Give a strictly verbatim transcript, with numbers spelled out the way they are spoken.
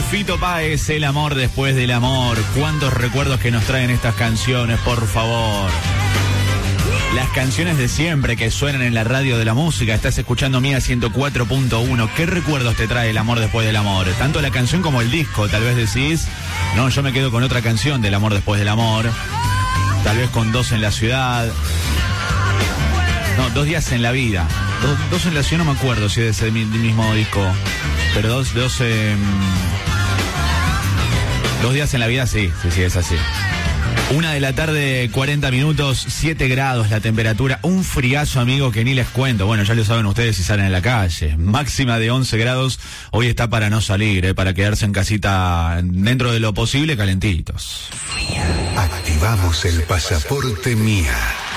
Fito Páez, El amor después del amor. ¿Cuántos recuerdos que nos traen estas canciones, por favor? Las canciones de siempre que suenan en la radio de la música. Estás escuchando Mía ciento cuatro punto uno. ¿Qué recuerdos te trae El amor después del amor? Tanto la canción como el disco. Tal vez decís, no, yo me quedo con otra canción del amor después del amor. Tal vez con Dos en la ciudad. No, Dos días en la vida. Dos, dos en la ciudad no me acuerdo si es de ese mismo disco. Pero dos, dos, eh, dos días en la vida, sí, sí, sí, es así. Una de la tarde, cuarenta minutos, siete grados la temperatura. Un friazo, amigo, que ni les cuento. Bueno, ya lo saben ustedes si salen a la calle. Máxima de once grados. Hoy está para no salir, eh, para quedarse en casita dentro de lo posible, calentitos. Activamos el pasaporte Mía.